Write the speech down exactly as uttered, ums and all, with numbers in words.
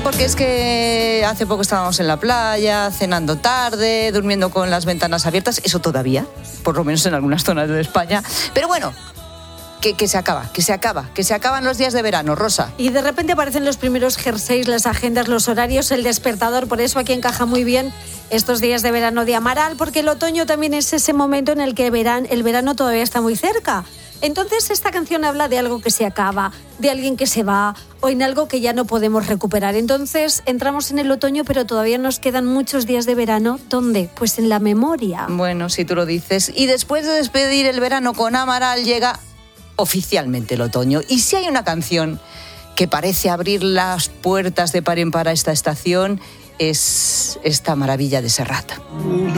porque es que hace poco estábamos en la playa, cenando tarde, durmiendo con las ventanas abiertas, eso todavía, por lo menos en algunas zonas de España. Pero bueno, que, que se acaba, que se acaba, que se acaban los días de verano, Rosa. Y de repente aparecen los primeros jerseys, las agendas, los horarios, el despertador. Por eso aquí encaja muy bien estos días de verano de Amaral, porque el otoño también es ese momento en el que verán, el verano todavía está muy cerca. Entonces esta canción habla de algo que se acaba, de alguien que se va o en algo que ya no podemos recuperar. Entonces entramos en el otoño, pero todavía nos quedan muchos días de verano. ¿Dónde? Pues en la memoria. Bueno, si tú lo dices. Y después de despedir el verano con Amaral llega oficialmente el otoño. Y si hay una canción que parece abrir las puertas de par en par a esta estación, es esta maravilla de Serrat.